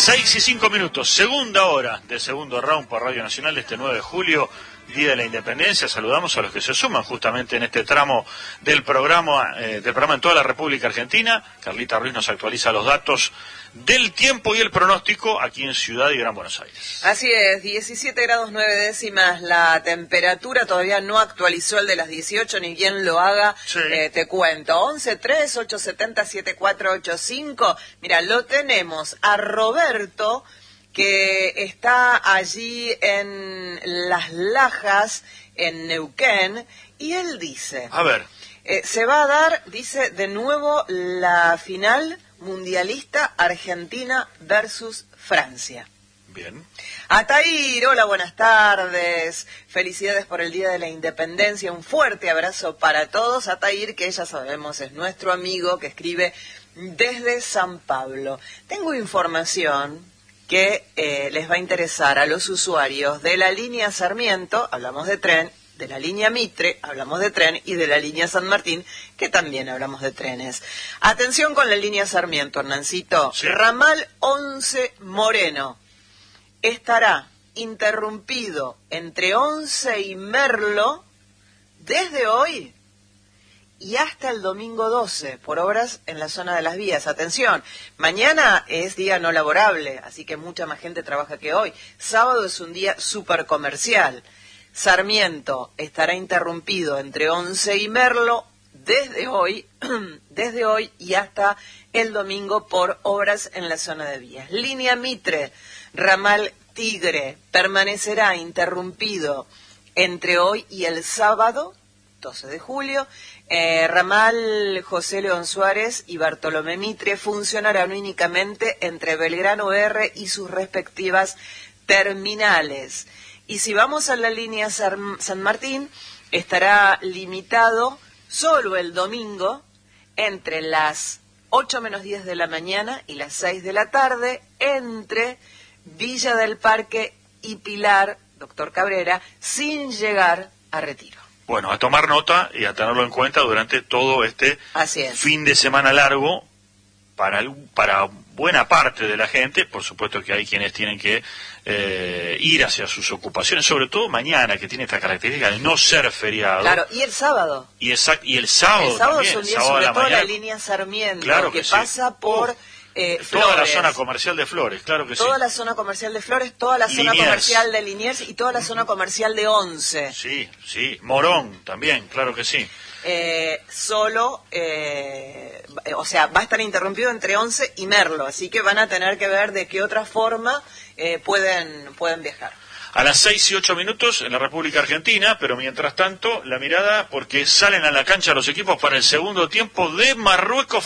6:05, segunda hora del segundo round por Radio Nacional de este 9 de julio, Día de la Independencia. Saludamos a los que se suman justamente en este tramo del programa en toda la República Argentina. Carlita Ruiz nos actualiza los datos del tiempo y el pronóstico aquí en Ciudad y Gran Buenos Aires. Así es, 17 grados 9 décimas la temperatura, todavía no actualizó el de las 18, ni bien lo haga, sí. Te cuento, 11-3-870-7485, mira, lo tenemos a Roberto, que está allí en Las Lajas, en Neuquén, y él dice... A ver. Se va a dar, dice, de nuevo la final mundialista Argentina versus Francia. Bien. Atair, hola, buenas tardes. Felicidades por el Día de la Independencia. Un fuerte abrazo para todos. Atair, que ya sabemos es nuestro amigo que escribe desde San Pablo. Tengo información que les va a interesar a los usuarios de la línea Sarmiento, hablamos de tren, de la línea Mitre, hablamos de tren, y de la línea San Martín, que también hablamos de trenes. Atención con la línea Sarmiento, Hernancito. Sí. Ramal 11 Moreno estará interrumpido entre 11 y Merlo desde hoy y hasta el domingo 12 por obras en la zona de las vías. Atención, mañana es día no laborable, así que mucha más gente trabaja que hoy. Sábado es un día súper comercial. Sarmiento estará interrumpido entre 11 y Merlo desde hoy y hasta el domingo por obras en la zona de vías. Línea Mitre, ramal Tigre, permanecerá interrumpido entre hoy y el sábado, 12 de julio. Ramal José León Suárez y Bartolomé Mitre funcionarán únicamente entre Belgrano R y sus respectivas terminales. Y si vamos a la línea San Martín, estará limitado solo el domingo entre las 8 menos 10 de la mañana y las 6 de la tarde entre Villa del Parque y Pilar, Doctor Cabrera, sin llegar a Retiro. Bueno, a tomar nota y a tenerlo en cuenta durante todo este fin de semana largo para buena parte de la gente. Por supuesto que hay quienes tienen que ir hacia sus ocupaciones, sobre todo mañana, que tiene esta característica de no ser feriado. Claro, y el sábado. Y el sábado también. Es un día, sobre todo la línea Sarmiento, claro que pasa por... toda la zona comercial de Flores, claro que sí. Toda la zona comercial de Flores, toda la zona comercial de Liniers y toda la zona comercial de Once. Sí, sí. Morón también, claro que sí. O sea, va a estar interrumpido entre 11 y Merlo, así que van a tener que ver de qué otra forma pueden viajar. A las 6:08 en la República Argentina, pero mientras tanto, la mirada, porque salen a la cancha los equipos para el segundo tiempo de Marruecos.